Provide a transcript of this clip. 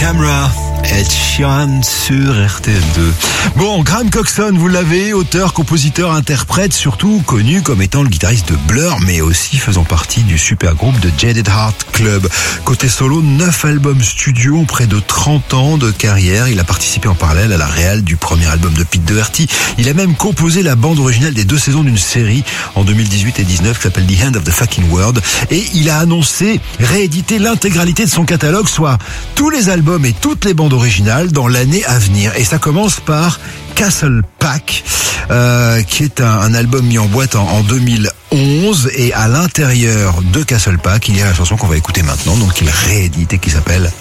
Camera, Ed Sheeran sur RTL2. Bon, Graham Coxon, vous l'avez, auteur, compositeur, interprète, surtout connu comme étant le guitariste de Blur, mais aussi faisant partie du super groupe de Jaded Heart Club. Côté solo, 9 albums studio, près de 30 ans de carrière. Il a participé en parallèle à la réal du premier album de Pete Doherty. Il a même composé la bande originale des 2 saisons d'une série en 2018 et 19 qui s'appelle The End of the Fucking World. Et il a annoncé rééditer l'intégralité de son catalogue, soit tous les albums et toutes les bandes originales dans l'année à venir. Et ça commence par Castle Pack, qui est un album mis en boîte en 2011. Et à l'intérieur de Castle Pack, il y a la chanson qu'on va écouter maintenant, donc il réédite et qui s'appelle